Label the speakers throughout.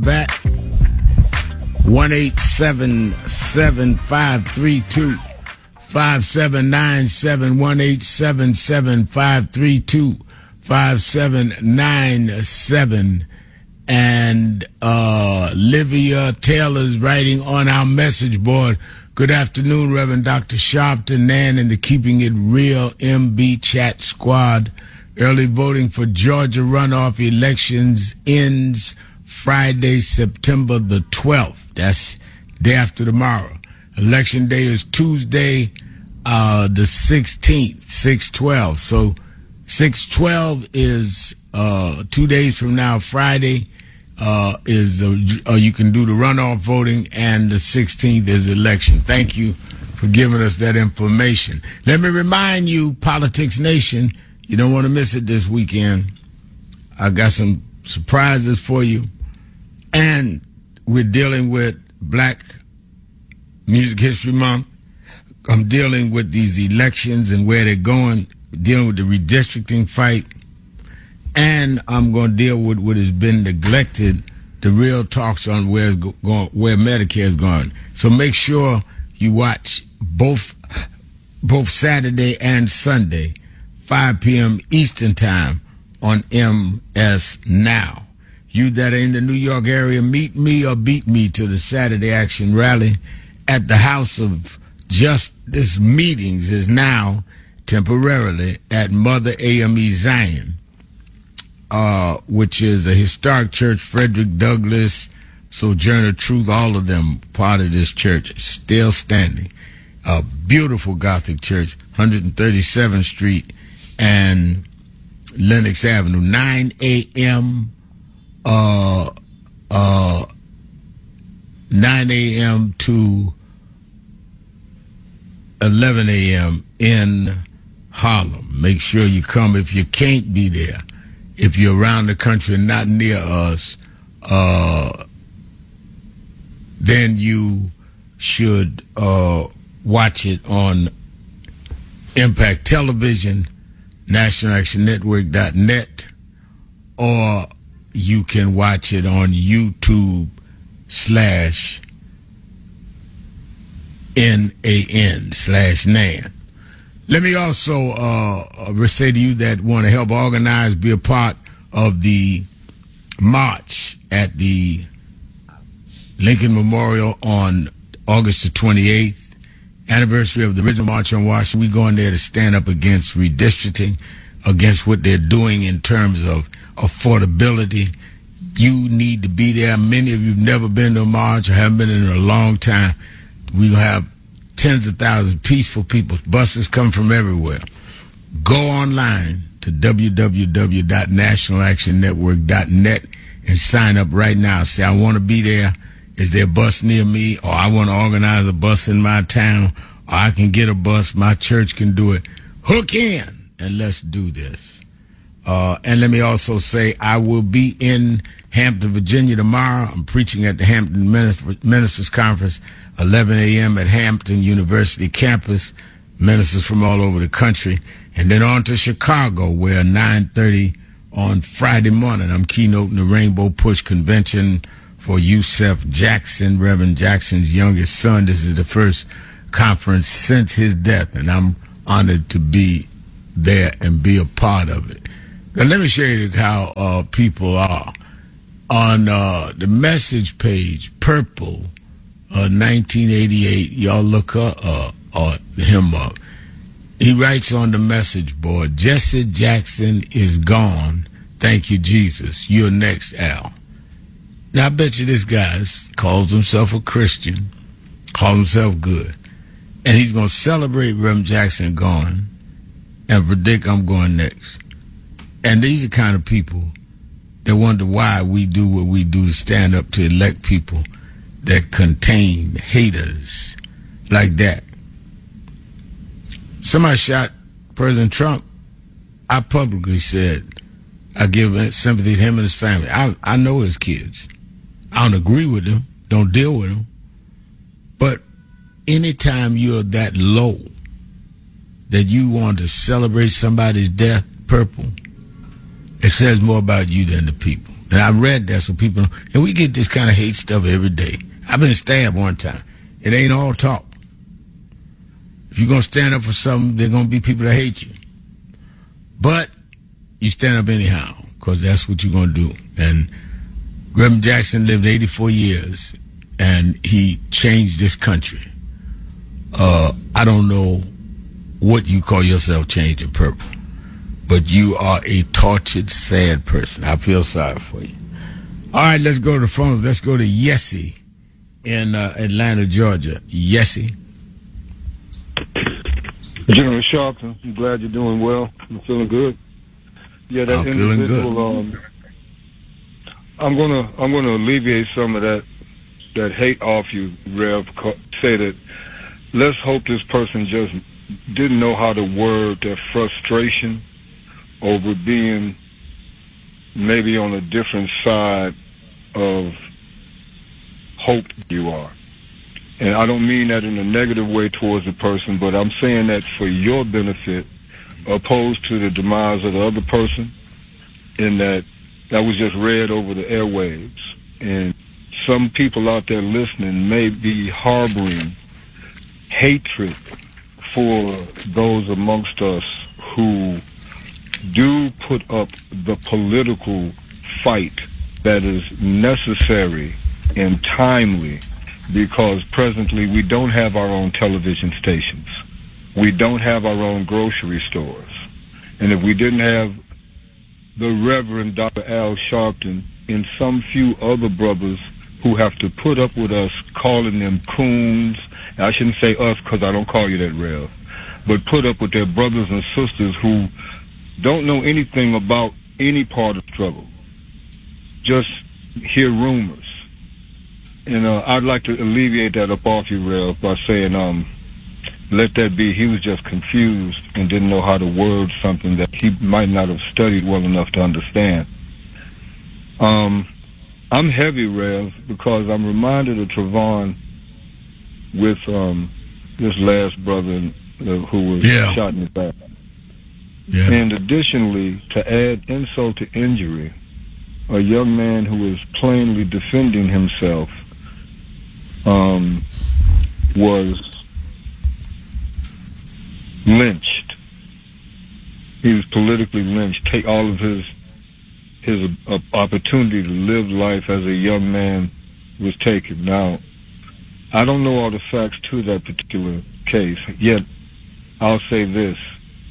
Speaker 1: back. 1-877-532-5797. 1-877-532-5797. And Livia Taylor's writing on our message board. Good afternoon, Reverend Dr. Sharpton, Nan, and the Keeping It Real MB Chat Squad. Early voting for Georgia runoff elections ends Friday, September the 12th. That's day after tomorrow. Election day is Tuesday, the 16th, 6/12. So 6/12 is 2 days from now. Friday you can do the runoff voting, and the 16th is election. Thank you for giving us that information. Let me remind you, Politics Nation, you don't want to miss it this weekend. I got some surprises for you. And we're dealing with Black Music History Month. I'm dealing with these elections and where they're going, dealing with the redistricting fight. And I'm going to deal with what has been neglected, the real talks on where Medicare is going. So make sure you watch both Saturday and Sunday, 5 p.m. Eastern Time on MS Now. You that are in the New York area, meet me or beat me to the Saturday Action Rally at the House of Justice. Meetings is now temporarily at Mother AME Zion, which is a historic church. Frederick Douglass, Sojourner Truth, all of them part of this church, still standing. A beautiful Gothic church, 137th Street and Lenox Avenue, 9 a.m. 9 a.m. to 11 a.m. in Harlem. Make sure you come if you can't be there. If you're around the country and not near us, then you should watch it on Impact Television, NationalActionNetwork.net, or you can watch it on YouTube/NAN/NAN. Let me also say to you that want to help organize, be a part of the march at the Lincoln Memorial on August the 28th, anniversary of the original March on Washington. We're going there to stand up against redistricting, against what they're doing in terms of affordability. You need to be there. Many of you have never been to a march or haven't been in a long time. We're going to have tens of thousands of peaceful people. Buses come from everywhere. Go online to www.nationalactionnetwork.net and sign up right now. Say, I want to be there. Is there a bus near me? Or I want to organize a bus in my town. Or I can get a bus. My church can do it. Hook in and let's do this. And let me also say, I will be in Hampton, Virginia tomorrow. I'm preaching at the Hampton Ministers Conference, 11 a.m. at Hampton University campus. Ministers from all over the country. And then on to Chicago, where 9:30 on Friday morning, I'm keynoting the Rainbow Push Convention for Yusef Jackson, Reverend Jackson's youngest son. This is the first conference since his death, and I'm honored to be there and be a part of it. Now, let me show you how people are. On the message page, Purple, 1988, y'all look him up. He writes on the message board, Jesse Jackson is gone. Thank you, Jesus. You're next, Al. Now, I bet you this guy calls himself a Christian, calls himself good, and he's going to celebrate Reverend Jackson gone and predict I'm going next. And these are the kind of people that wonder why we do what we do to stand up to elect people that contain haters like that. Somebody shot President Trump. I publicly said I give sympathy to him and his family. I know his kids. I don't agree with them, don't deal with them. But anytime you're that low that you want to celebrate somebody's death, Purple, it says more about you than the people. And I read that so people know. And we get this kind of hate stuff every day. I've been stabbed one time. It ain't all talk. If you're going to stand up for something, there are going to be people that hate you. But you stand up anyhow, because that's what you're going to do. And Reverend Jackson lived 84 years, and he changed this country. I don't know what you call yourself changing purple, but you are a tortured, sad person. I feel sorry for you. All right, let's go to the phones. Let's go to Yessie in Atlanta, Georgia. Yessie.
Speaker 2: General Sharpton, I'm glad you're doing well. I'm feeling good. Yeah, that individual. I'm gonna alleviate some of that hate off you, Rev. Say that. Let's hope this person just didn't know how to word their frustration over being maybe on a different side of hope you are. And I don't mean that in a negative way towards the person, but I'm saying that for your benefit, opposed to the demise of the other person, in that was just read over the airwaves. And some people out there listening may be harboring hatred for those amongst us who do put up the political fight that is necessary and timely, because presently we don't have our own television stations. We don't have our own grocery stores. And if we didn't have the Reverend Dr. Al Sharpton and some few other brothers who have to put up with us calling them coons, I shouldn't say us because I don't call you that, Rev, but put up with their brothers and sisters who don't know anything about any part of the struggle, just hear rumors. And I'd like to alleviate that up off you, Rev, by saying, let that be. He was just confused and didn't know how to word something that he might not have studied well enough to understand. I'm heavy, Rev, because I'm reminded of Trayvon with this last brother who was shot in the back. Yeah. And additionally, to add insult to injury, a young man who is plainly defending himself was lynched. He was politically lynched. Take all of his opportunity to live life as a young man was taken. Now, I don't know all the facts to that particular case, yet I'll say this.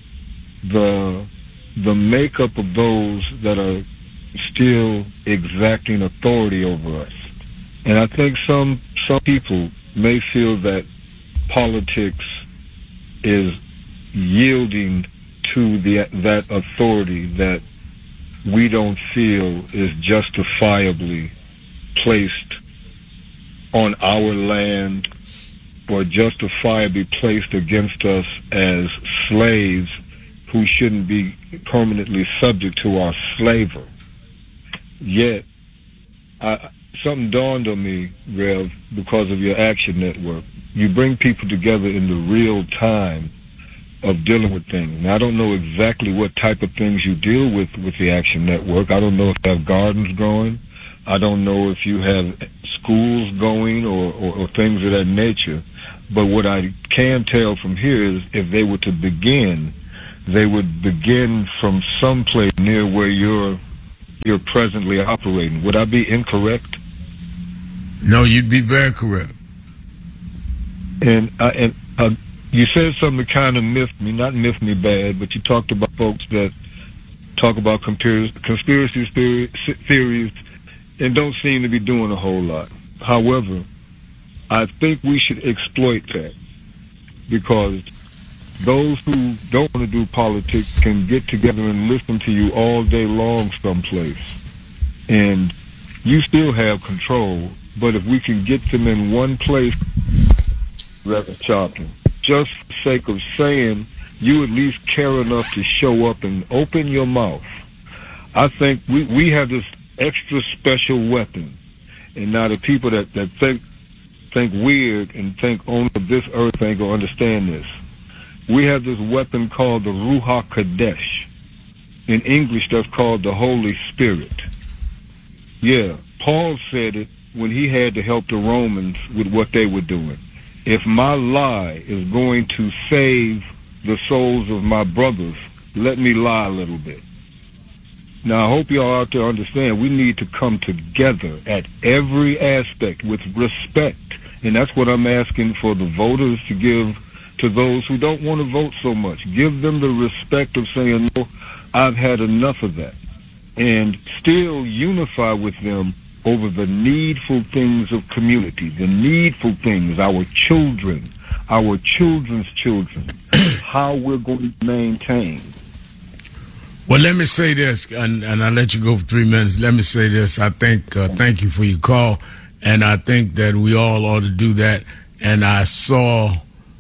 Speaker 2: The makeup of those that are still exacting authority over us. And I think some people may feel that politics is yielding to that authority that we don't feel is justifiably placed on our land or justifiably placed against us as slaves who shouldn't be permanently subject to our slavery. Yet, something dawned on me, Rev, because of your Action Network. You bring people together in the real time of dealing with things. Now, I don't know exactly what type of things you deal with the Action Network. I don't know if you have gardens growing. I don't know if you have schools going or things of that nature. But what I can tell from here is if they were to begin, they would begin from someplace near where you're presently operating. Would I be incorrect?
Speaker 1: No, you'd be very correct.
Speaker 2: And you said something that kind of miffed me, not miffed me bad, but you talked about folks that talk about conspiracy theories and don't seem to be doing a whole lot. However, I think we should exploit that, because those who don't want to do politics can get together and listen to you all day long someplace, and you still have control. But if we can get them in one place, Reverend Sharpton, just for the sake of saying you at least care enough to show up and open your mouth, I think we have this extra special weapon. And now the people that think weird and think only this earth ain't gonna understand this. We have this weapon called the Ruach Kadesh. In English, that's called the Holy Spirit. Yeah, Paul said it when he had to help the Romans with what they were doing. If my lie is going to save the souls of my brothers, let me lie a little bit. Now, I hope y'all out there understand we need to come together at every aspect with respect. And that's what I'm asking for the voters to give to those who don't want to vote so much. Give them the respect of saying, no, I've had enough of that. And still unify with them over the needful things of community, the needful things, our children, our children's children, how we're going to maintain.
Speaker 1: Well, let me say this, and I'll let you go for 3 minutes. Let me say this. I think, thank you for your call, and I think that we all ought to do that. And I saw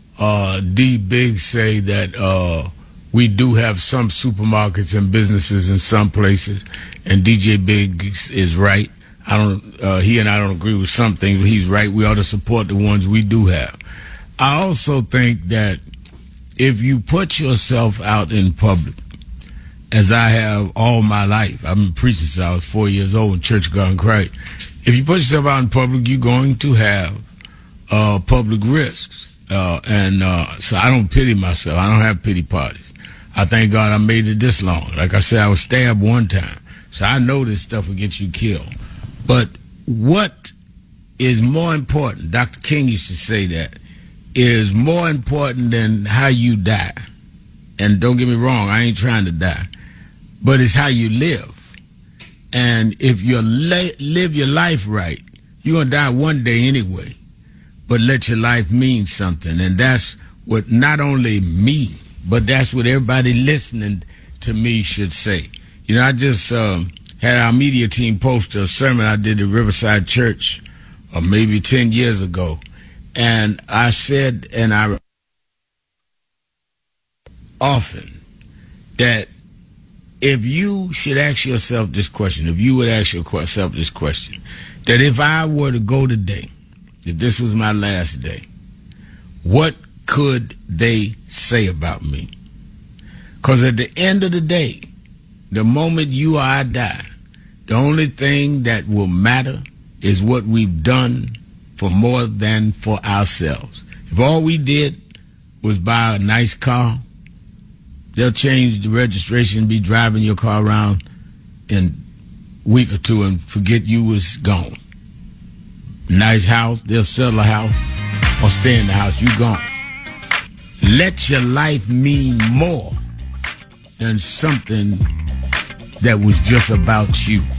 Speaker 1: D. Big say that we do have some supermarkets and businesses in some places, and DJ Big is right. He and I don't agree with some things, but he's right. We ought to support the ones we do have. I also think that if you put yourself out in public, as I have all my life, I've been preaching since I was 4 years old in Church of God in Christ. If you put yourself out in public, you're going to have public risks. So I don't pity myself. I don't have pity parties. I thank God I made it this long. Like I said, I was stabbed one time. So I know this stuff will get you killed. But what is more important, Dr. King used to say that, is more important than how you die. And don't get me wrong, I ain't trying to die. But it's how you live. And if you live your life right, you're going to die one day anyway. But let your life mean something. And that's what not only me, but that's what everybody listening to me should say. You know, I just had our media team post a sermon I did at Riverside Church maybe 10 years ago. And I said, and I often, that if you should ask yourself this question, if you would ask yourself this question, that if I were to go today, if this was my last day, what could they say about me? Because at the end of the day, the moment you or I die, the only thing that will matter is what we've done for more than for ourselves. If all we did was buy a nice car, they'll change the registration and be driving your car around in a week or two and forget you was gone. Nice house, they'll sell a house or stay in the house, you gone. Let your life mean more than something that was just about you.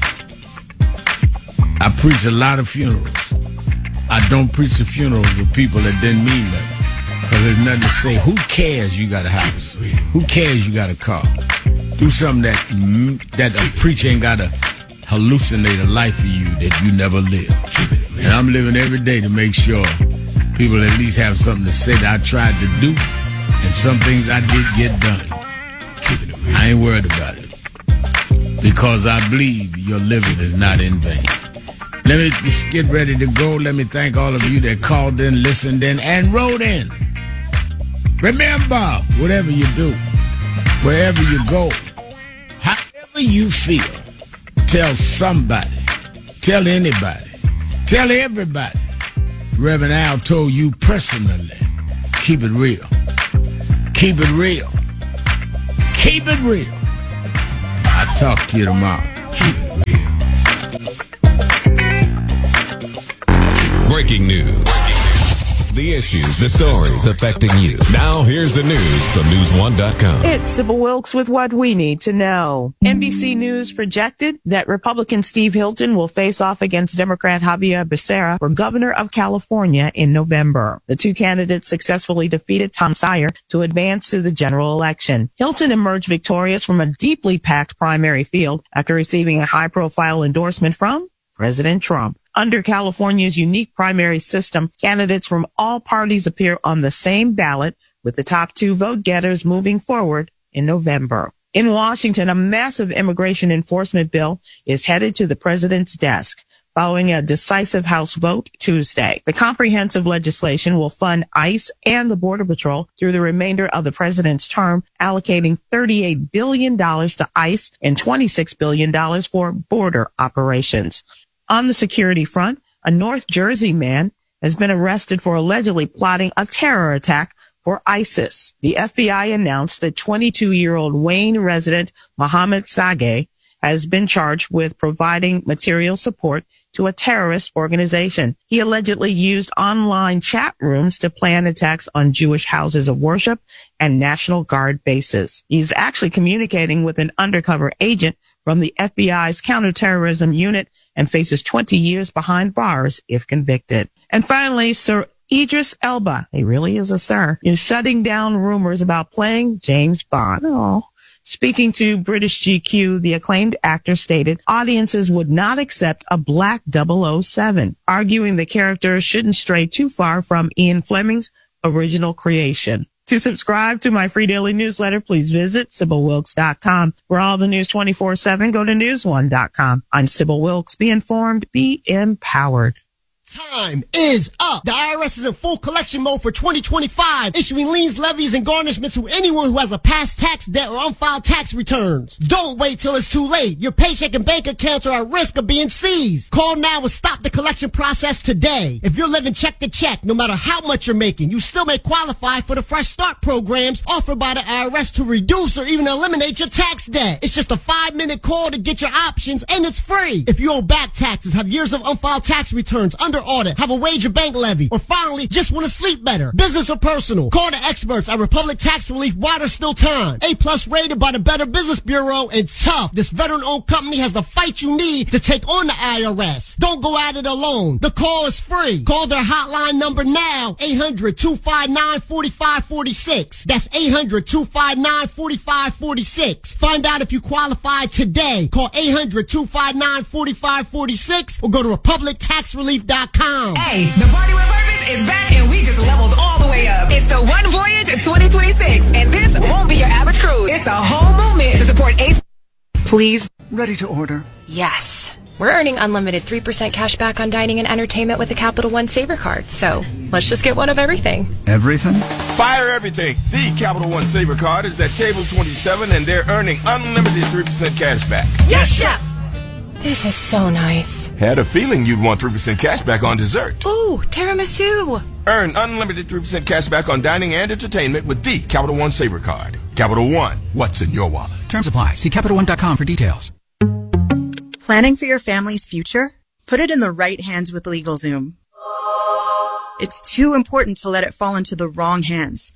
Speaker 1: I preach a lot of funerals. I don't preach the funerals of people that didn't mean nothing. Because there's nothing to say. Who cares you got a house? Who cares you got a car? Do something that a preacher ain't got to hallucinate a life for you that you never lived. And I'm living every day to make sure people at least have something to say that I tried to do, and some things I did get done. I ain't worried about it. Because I believe your living is not in vain. Let me just get ready to go. Let me thank all of you that called in, listened in, and wrote in. Remember, whatever you do, wherever you go, however you feel, tell somebody, tell anybody, tell everybody. Reverend Al told you personally, keep it real. Keep it real. Keep it real. I'll talk to you tomorrow. Keep it real.
Speaker 3: Breaking news. The issues, the stories affecting you. Now here's the news from News1.com.
Speaker 4: It's Sybil Wilkes with what we need to know. NBC News projected that Republican Steve Hilton will face off against Democrat Javier Becerra for governor of California in November. The two candidates successfully defeated Tom Steyer to advance to the general election. Hilton emerged victorious from a deeply packed primary field after receiving a high-profile endorsement from President Trump. Under California's unique primary system, candidates from all parties appear on the same ballot, with the top two vote getters moving forward in November. In Washington, a massive immigration enforcement bill is headed to the president's desk. following a decisive House vote Tuesday. The comprehensive legislation will fund ICE and the Border Patrol through the remainder of the president's term, allocating $38 billion to ICE and $26 billion for border operations. On the security front, a North Jersey man has been arrested for allegedly plotting a terror attack for ISIS. The FBI announced that 22-year-old Wayne resident Mohammed Sageh has been charged with providing material support to a terrorist organization. He allegedly used online chat rooms to plan attacks on Jewish houses of worship and National Guard bases. He's actually communicating with an undercover agent from the FBI's counterterrorism unit and faces 20 years behind bars if convicted. And finally, Sir Idris Elba, he really is a sir, is shutting down rumors about playing James Bond. Oh. Speaking to British GQ, the acclaimed actor stated audiences would not accept a black 007, arguing the character shouldn't stray too far from Ian Fleming's original creation. To subscribe to my free daily newsletter, please visit SybillWilkes.com. For all the news 24/7, go to newsone.com. I'm Sybil Wilkes. Be informed, be empowered.
Speaker 5: Time is up. The IRS is in full collection mode for 2025, issuing liens, levies, and garnishments to anyone who has a past tax debt or unfiled tax returns. Don't wait till it's too late. Your paycheck and bank accounts are at risk of being seized. Call now and stop the collection process today. If you're living check to check, no matter how much you're making, you still may qualify for the Fresh Start programs offered by the IRS to reduce or even eliminate your tax debt. It's just a 5-minute call to get your options, and it's free. If you owe back taxes, have years of unfiled tax returns under audit, have a wage or bank levy, or finally just want to sleep better, business or personal, call the experts at Republic Tax Relief while there's still time. A+ rated by the Better Business Bureau, and tough. This veteran-owned company has the fight you need to take on the IRS. Don't go at it alone. The call is free. Call their hotline number now, 800-259-4546. That's 800-259-4546. Find out if you qualify today. Call 800-259-4546 or go to republictaxrelief.com.
Speaker 6: Hey, the Party with Purpose is back and we just leveled all the way up. It's the One Voyage 2026, and this won't be your average cruise. It's a whole movement to support ACE.
Speaker 7: Please.
Speaker 8: Ready to order?
Speaker 7: Yes. We're earning unlimited 3% cash back on dining and entertainment with the Capital One Saver card, so let's just get one of everything.
Speaker 8: Everything?
Speaker 9: Fire everything. The Capital One Saver card is at table 27, and they're earning unlimited 3% cash back.
Speaker 6: Yes, Chef!
Speaker 7: This is so nice.
Speaker 9: Had a feeling you'd want 3% cash back on dessert.
Speaker 7: Ooh, tiramisu.
Speaker 9: Earn unlimited 3% cash back on dining and entertainment with the Capital One Saver card. Capital One, what's in your wallet?
Speaker 10: Terms apply. See CapitalOne.com for details.
Speaker 11: Planning for your family's future? Put it in the right hands with LegalZoom. It's too important to let it fall into the wrong hands.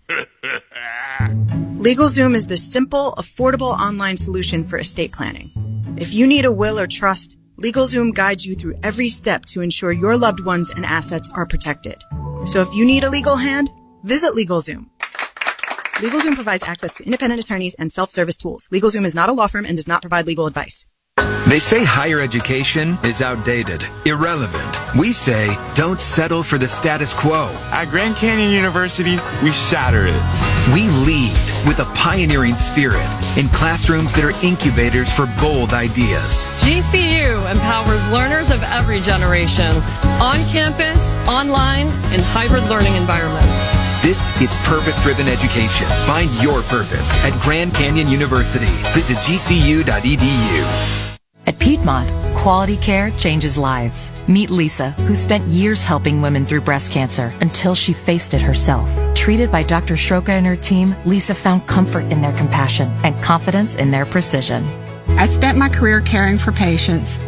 Speaker 11: LegalZoom is the simple, affordable online solution for estate planning. If you need a will or trust, LegalZoom guides you through every step to ensure your loved ones and assets are protected. So if you need a legal hand, visit LegalZoom. LegalZoom provides access to independent attorneys and self-service tools. LegalZoom is not a law firm and does not provide legal advice.
Speaker 12: They say higher education is outdated, irrelevant. We say don't settle for the status quo.
Speaker 13: At Grand Canyon University, we shatter it.
Speaker 12: We lead with a pioneering spirit in classrooms that are incubators for bold ideas.
Speaker 14: GCU empowers learners of every generation, on campus, online, and hybrid learning environments.
Speaker 12: This is purpose-driven education. Find your purpose at Grand Canyon University. Visit gcu.edu.
Speaker 15: At Piedmont, quality care changes lives. Meet Lisa, who spent years helping women through breast cancer until she faced it herself. Treated by Dr. Stroka and her team, Lisa found comfort in their compassion and confidence in their precision.
Speaker 16: I spent my career caring for patients